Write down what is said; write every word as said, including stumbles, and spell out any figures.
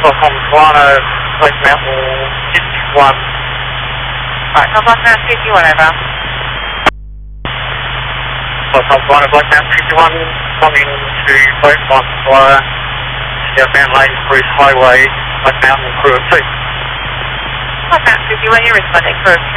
Stockholm Toronto, West Mountain fifty-one. Alright, Tom Black Mountain fifty-one, over. Stockholm Toronto, Black Mountain fifty-one, coming to West Mountain Toronto, southbound lane, Bruce Highway, Black Mountain, crew of two. Black Mountain fifty-one, you're responding for